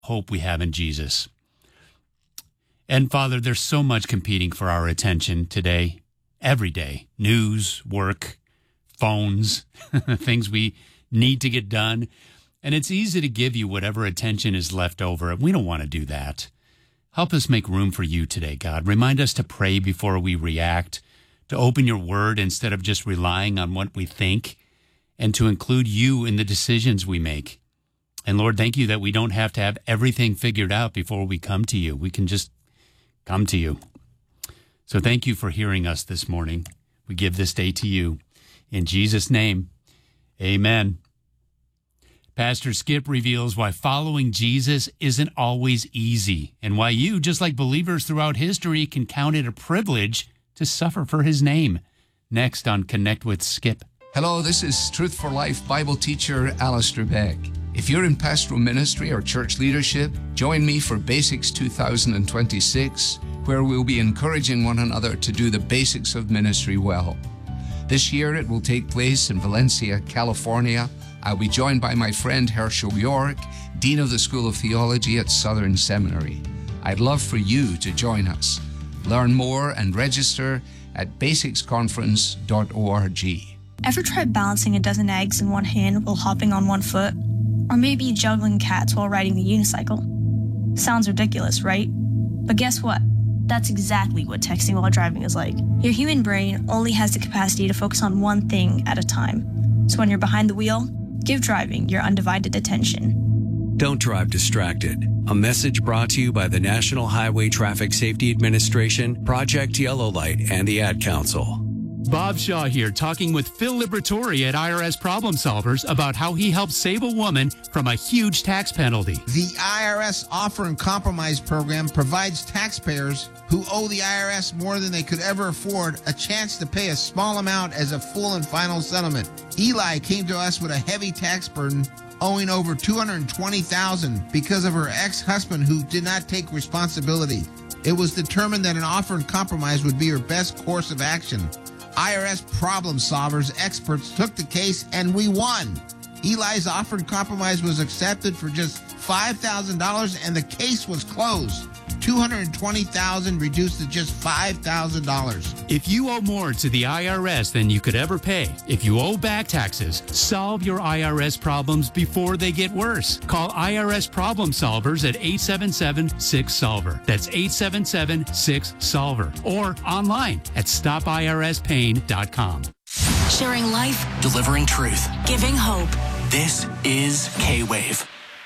hope we have in Jesus. And Father, there's so much competing for our attention today, every day. News, work, phones, things we need to get done. And it's easy to give you whatever attention is left over. We don't want to do that. Help us make room for you today, God. Remind us to pray before we react, to open your word instead of just relying on what we think, and to include you in the decisions we make. And Lord, thank you that we don't have to have everything figured out before we come to you. We can just come to you. So thank you for hearing us this morning. We give this day to you. In Jesus' name, amen. Pastor Skip reveals why following Jesus isn't always easy, and why you, just like believers throughout history, can count it a privilege to suffer for his name. Next on Connect with Skip. Hello, this is Truth for Life Bible teacher Alistair Beck. If you're in pastoral ministry or church leadership, join me for Basics 2026, where we'll be encouraging one another to do the basics of ministry well. This year it will take place in Valencia, California. I'll be joined by my friend Herschel York, Dean of the School of Theology at Southern Seminary. I'd love for you to join us. Learn more and register at basicsconference.org. Ever tried balancing a dozen eggs in one hand while hopping on one foot? Or maybe juggling cats while riding the unicycle? Sounds ridiculous, right? But guess what? That's exactly what texting while driving is like. Your human brain only has the capacity to focus on one thing at a time. So when you're behind the wheel, give driving your undivided attention. Don't drive distracted. A message brought to you by the National Highway Traffic Safety Administration, Project Yellow Light, and the Ad Council. Bob Shaw here, talking with Phil Liberatori at IRS Problem Solvers about how he helped save a woman from a huge tax penalty. The IRS Offer and Compromise Program provides taxpayers who owe the IRS more than they could ever afford a chance to pay a small amount as a full and final settlement. Eli came to us with a heavy tax burden, owing over $220,000 because of her ex-husband who did not take responsibility. It was determined that an offer and compromise would be her best course of action. IRS Problem Solvers experts took the case and we won. Eli's offer and compromise was accepted for just $5,000 and the case was closed. $220,000 reduced to just $5,000. If you owe more to the IRS than you could ever pay, if you owe back taxes, solve your IRS problems before they get worse. Call IRS Problem Solvers at 877-6-SOLVER. That's 877-6-SOLVER. Or online at stopirspain.com. Sharing life, delivering truth, giving hope. This is K-Wave.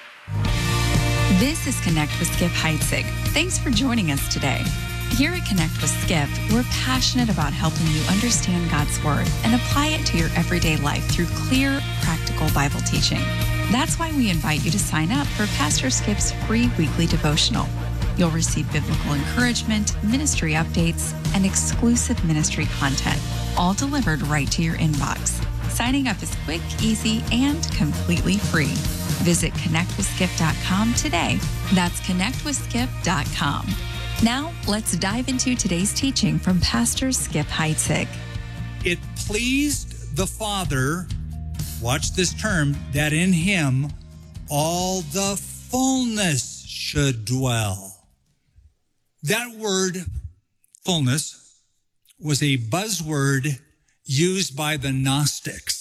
This is Connect with Skip Heitzig. Thanks for joining us today. Here at Connect with Skip, we're passionate about helping you understand God's Word and apply it to your everyday life through clear, practical Bible teaching. That's why we invite you to sign up for Pastor Skip's free weekly devotional. You'll receive biblical encouragement, ministry updates, and exclusive ministry content, all delivered right to your inbox. Signing up is quick, easy, and completely free. Visit connectwithskip.com today. That's connectwithskip.com. Now, let's dive into today's teaching from Pastor Skip Heitzig. It pleased the Father, watch this term, that in him all the fullness should dwell. That word, fullness, was a buzzword used by the Gnostics.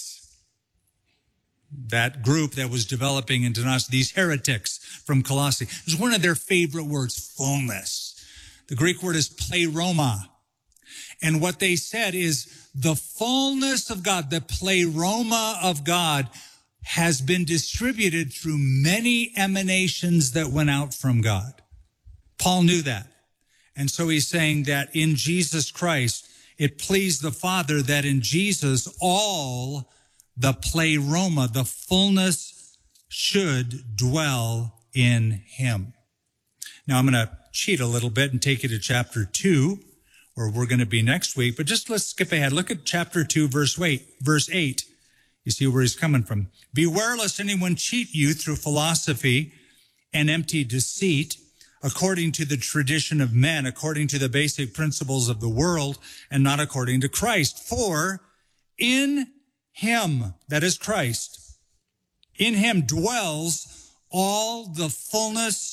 That group that was developing into Gnostics, these heretics from Colossae. It was one of their favorite words, fullness. The Greek word is pleroma. And what they said is the fullness of God, the pleroma of God, has been distributed through many emanations that went out from God. Paul knew that. And so he's saying that in Jesus Christ, it pleased the Father that in Jesus all the pleroma, the fullness, should dwell in him. Now I'm going to cheat a little bit and take you to chapter 2, where we're going to be next week. But just let's skip ahead. Look at chapter 2, verse 8. You see where he's coming from. Beware lest anyone cheat you through philosophy and empty deceit, according to the tradition of men, according to the basic principles of the world, and not according to Christ. For in him, that is Christ, in him dwells all the fullness